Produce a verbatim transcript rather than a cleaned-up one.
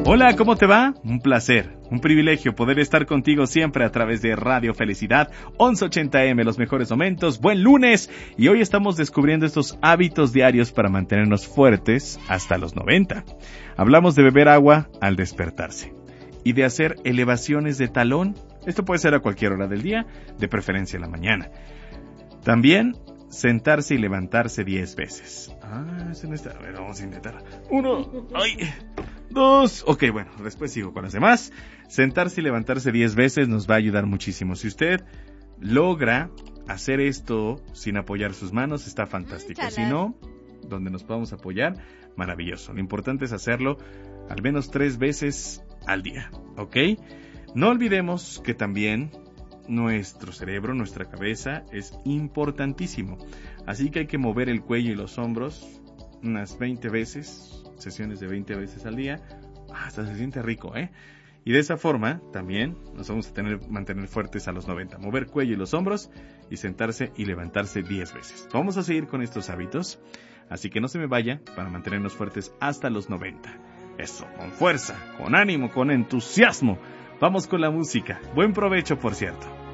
Hola, ¿cómo te va? Un placer, un privilegio poder estar contigo siempre a través de Radio Felicidad, once ochenta eme, los mejores momentos. Buen lunes, y hoy estamos descubriendo estos hábitos diarios para mantenernos fuertes hasta los noventa. Hablamos de beber agua al despertarse y de hacer elevaciones de talón. Esto puede ser a cualquier hora del día, de preferencia en la mañana. También sentarse y levantarse diez veces. Ah, ese no está. A ver, vamos a intentar. Uno, ay, dos. Ok, bueno, después sigo con las demás. Sentarse y levantarse diez veces nos va a ayudar muchísimo. Si usted logra hacer esto sin apoyar sus manos, está fantástico. Chala. Si no, donde nos podamos apoyar, maravilloso. Lo importante es hacerlo al menos tres veces al día, ¿ok? No olvidemos que también nuestro cerebro, nuestra cabeza es importantísimo. Así que hay que mover el cuello y los hombros unas veinte veces, sesiones de veinte veces al día. Hasta se siente rico, ¿eh? Y de esa forma también nos vamos a tener, mantener fuertes a los noventa. Mover cuello y los hombros y sentarse y levantarse diez veces. Vamos a seguir con estos hábitos, así que no se me vaya para mantenernos fuertes hasta los noventa. Eso, con fuerza, con ánimo, con entusiasmo. Vamos con la música. Buen provecho, por cierto.